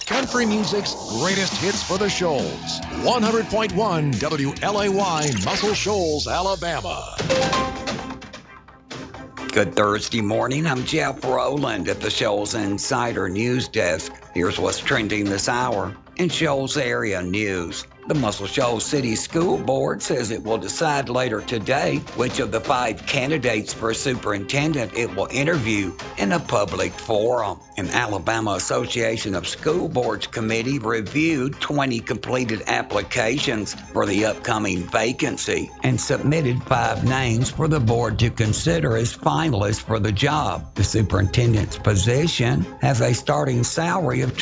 country music's greatest hits for the Shoals. 100.1 WLAY, Muscle Shoals, Alabama. Good Thursday morning. I'm Jeff Rowland at the Shoals Insider News Desk. Here's what's trending this hour in Shoals area news. The Muscle Shoals City School Board says it will decide later today which of the 5 candidates for superintendent it will interview in a public forum. An Alabama Association of School Boards committee reviewed 20 completed applications for the upcoming vacancy and submitted 5 names for the board to consider as finalists for the job. The superintendent's position has a starting salary of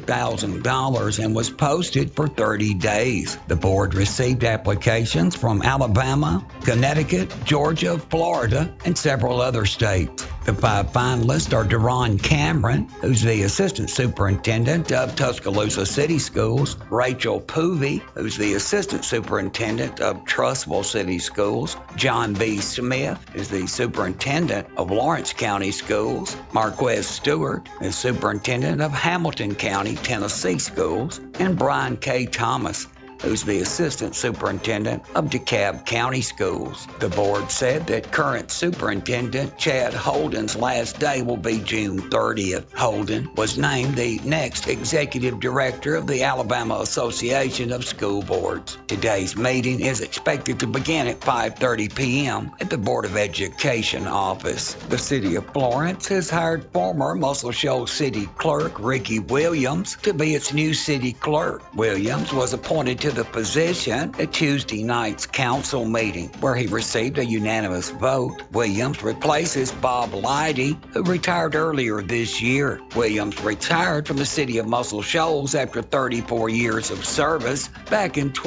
$200,000 and was posted for 30 days. The board received applications from Alabama, Connecticut, Georgia, Florida, and several other states. The 5 finalists are Deron Cameron, who's the assistant superintendent of Tuscaloosa City Schools, Rachel Poovey, who's the assistant superintendent of Trussville City Schools, John B. Smith is the superintendent of Lawrence County Schools, Marquez Stewart is superintendent of Hamilton County, Tennessee Schools, and Brian K. Thomas, who's the assistant superintendent of DeKalb County Schools. The board said that current superintendent Chad Holden's last day will be June 30th. Holden was named the next executive director of the Alabama Association of School Boards. Today's meeting is expected to begin at 5:30 p.m. at the Board of Education office. The city of Florence has hired former Muscle Shoals City Clerk Ricky Williams to be its new city clerk. Williams was appointed to the position at Tuesday night's council meeting, where he received a unanimous vote. Williams replaces Bob Leidy, who retired earlier this year. Williams retired from the city of Muscle Shoals after 34 years of service back in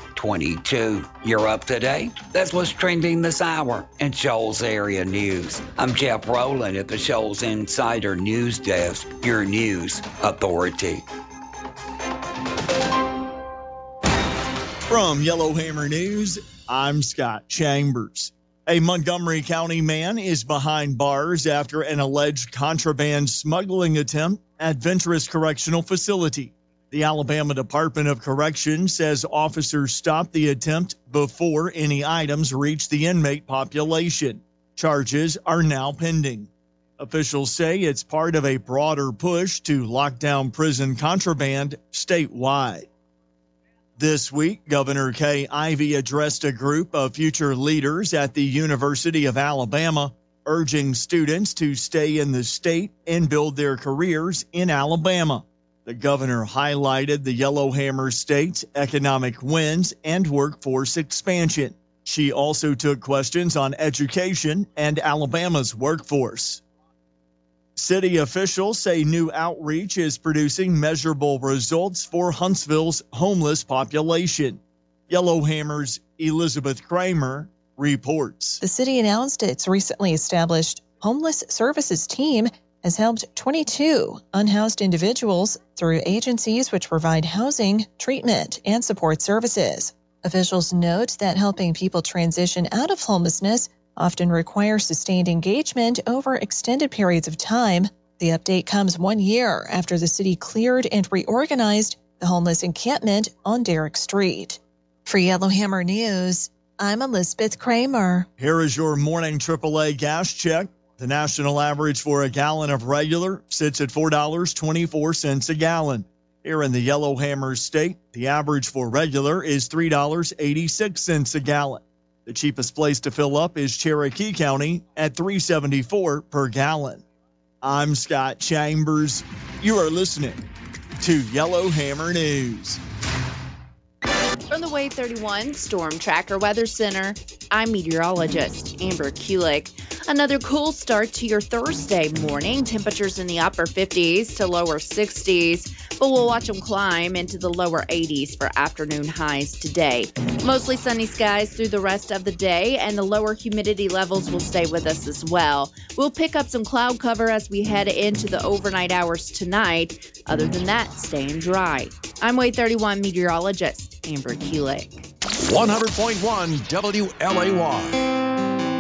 2022. You're up to date. That's what's trending this hour in Shoals area news. I'm Jeff Rowland at the Shoals Insider News Desk, your news authority. From Yellowhammer News, I'm Scott Chambers. A Montgomery County man is behind bars after an alleged contraband smuggling attempt at Venturous Correctional Facility. The Alabama Department of Corrections says officers stopped the attempt before any items reached the inmate population. Charges are now pending. Officials say it's part of a broader push to lock down prison contraband statewide. This week, Governor Kay Ivey addressed a group of future leaders at the University of Alabama, urging students to stay in the state and build their careers in Alabama. The governor highlighted the Yellowhammer State's economic wins and workforce expansion. She also took questions on education and Alabama's workforce. City officials say new outreach is producing measurable results for Huntsville's homeless population. Yellowhammer's Elizabeth Kramer reports. The city announced its recently established Homeless Services team has helped 22 unhoused individuals through agencies which provide housing, treatment, and support services. Officials note that helping people transition out of homelessness often requires sustained engagement over extended periods of time. The update comes 1 year after the city cleared and reorganized the homeless encampment on Derrick Street. For Yellowhammer News, I'm Elizabeth Kramer. Here is your morning AAA gas check. The national average for a gallon of regular sits at $4.24 a gallon. Here in the Yellowhammer State, the average for regular is $3.86 a gallon. The cheapest place to fill up is Cherokee County at $3.74 per gallon. I'm Scott Chambers. You are listening to Yellowhammer News. From the Wave 31 Storm Tracker Weather Center, I'm meteorologist Amber Kulik. Another cool start to your Thursday morning. Temperatures in the upper 50s to lower 60s, but we'll watch them climb into the lower 80s for afternoon highs today. Mostly sunny skies through the rest of the day, and the lower humidity levels will stay with us as well. We'll pick up some cloud cover as we head into the overnight hours tonight. Other than that, staying dry. I'm Wave 31 meteorologist Amber Kulik. 100.1 WLAY.